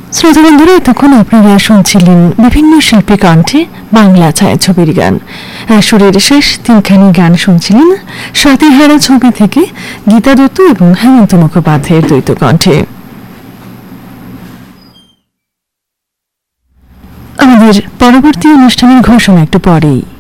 শ্রোতা বন্ধুরা, এতক্ষণ আপনারা শুনছিলেন বিভিন্ন শিল্পী কণ্ঠে বাংলা ছায়াছবির গান। আসরের শেষ তিনখানি গান শুনছিলেন স্বাতিহারা ছবি থেকে গীতা দত্ত এবং হেমন্ত মুখোপাধ্যায়ের দ্বৈত কণ্ঠে। আমাদের পরবর্তী অনুষ্ঠানের ঘোষণা একটু পরেই।